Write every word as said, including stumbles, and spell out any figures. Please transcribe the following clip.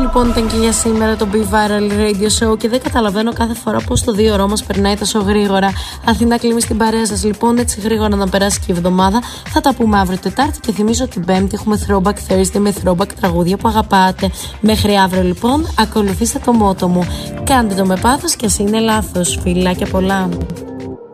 λοιπόν ήταν και για σήμερα το Be Viral Radio Show και δεν καταλαβαίνω κάθε φορά πως το δύο ώρο μας περνάει τόσο γρήγορα. Αθηνά κλείνει στην παρέα σας λοιπόν, έτσι γρήγορα να περάσει και η εβδομάδα. Θα τα πούμε αύριο Τετάρτη και θυμίζω την Πέμπτη έχουμε Throwback Thursday με throwback τραγούδια που αγαπάτε. Μέχρι αύριο λοιπόν, ακολουθήστε το μότο μου. Κάντε το με πάθος και ας είναι λάθος. Φιλάκια πολλά.